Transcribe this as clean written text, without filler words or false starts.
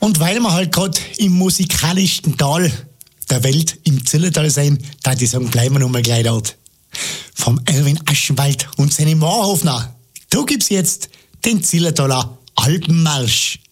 Und weil wir halt gerade im musikalischsten Tal der Welt, im Zillertal sein, da die sagen, bleiben wir noch mal gleich dort. Vom Erwin Aschenwald und seine Moorhofner. Da gibt's jetzt den Zillertaler Alpenmarsch.